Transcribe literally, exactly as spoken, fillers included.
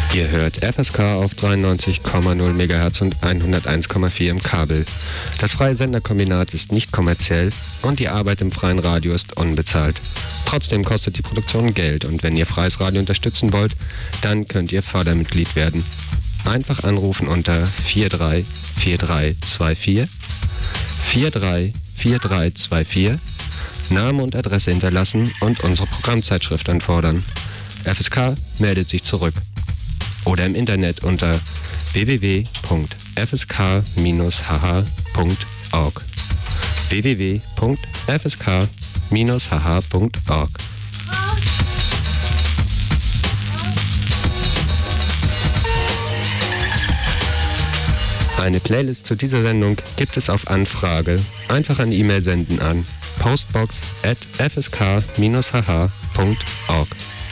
Ihr hört F S K auf dreiundneunzig Komma null Megahertz und hunderteins Komma vier im Kabel. Das freie Senderkombinat ist nicht kommerziell und die Arbeit im freien Radio ist unbezahlt. Trotzdem kostet die Produktion Geld und wenn ihr freies Radio unterstützen wollt, dann könnt ihr Fördermitglied werden. Einfach anrufen unter vier drei vier drei zwei vier, vier drei vier drei zwei vier, Name und Adresse hinterlassen und unsere Programmzeitschrift anfordern. F S K meldet sich zurück. Oder im Internet unter w w w punkt f s k dash h h punkt org. w w w punkt f s k dash h h punkt org. Eine Playlist zu dieser Sendung gibt es auf Anfrage. Einfach eine E-Mail senden an postbox at f s k dash h h punkt org.